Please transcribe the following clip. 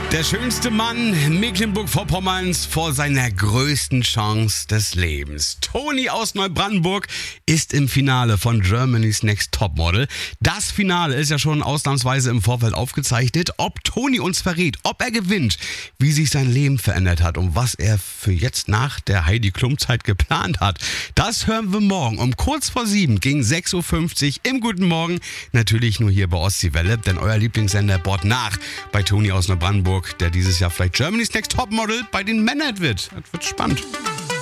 Der schönste Mann Mecklenburg-Vorpommerns vor seiner größten Chance des Lebens. Toni aus Neubrandenburg ist im Finale von Germany's Next Topmodel. Das Finale ist ja schon ausnahmsweise im Vorfeld aufgezeichnet. Ob Toni uns verrät, ob er gewinnt, wie sich sein Leben verändert hat und was er für jetzt nach der Heidi Klum-Zeit geplant hat, das hören wir morgen um kurz vor 7 gegen 6.50 Uhr im Guten Morgen. Natürlich nur hier bei Ostseewelle, denn euer Lieblingssender bohrt nach bei Toni aus Neubrandenburg, der dieses Jahr vielleicht Germany's Next Topmodel bei den Männern wird. Das wird spannend.